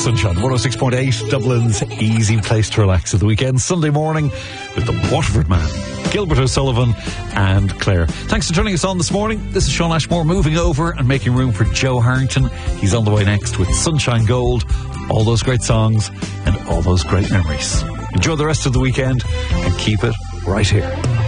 Sunshine. 106.8, Dublin's easy place to relax at the weekend. Sunday morning with the Waterford Man, Gilbert O'Sullivan and Claire. Thanks for joining us on this morning. This is Sean Ashmore moving over and making room for Joe Harrington. He's on the way next with Sunshine Gold, all those great songs and all those great memories. Enjoy the rest of the weekend and keep it right here.